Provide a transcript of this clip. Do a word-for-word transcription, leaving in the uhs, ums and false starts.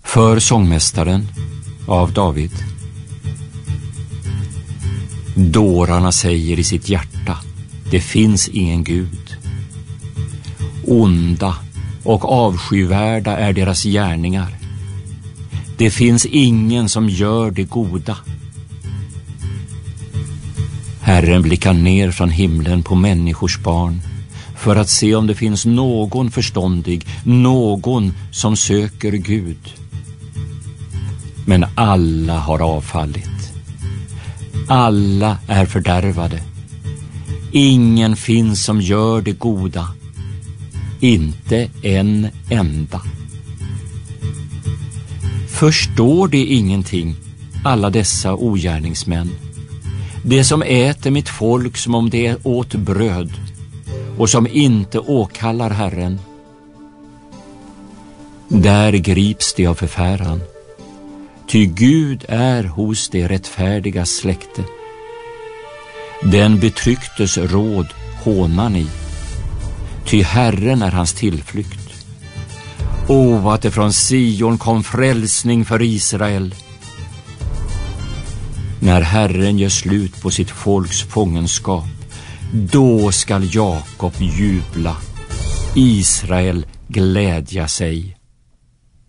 För sångmästaren av David. Dårarna säger i sitt hjärta: det finns ingen Gud. Onda och avskyvärda är deras gärningar. Det finns ingen som gör det goda. Herren blickar ner från himlen på människors barn för att se om det finns någon förståndig, någon som söker Gud. Men alla har avfallit. Alla är fördärvade. Ingen finns som gör det goda. Inte en enda. Förstår det ingenting, alla dessa ogärningsmän? Det som äter mitt folk som om det åt bröd och som inte åkallar Herren. Där grips det av förfäran. Ty Gud är hos det rättfärdiga släkte. Den betrycktes råd hånar ni. Ty Herren är hans tillflykt. O, att det från Sion kom frälsning för Israel. När Herren gör slut på sitt folks fångenskap, då skall Jakob jubla, Israel glädja sig.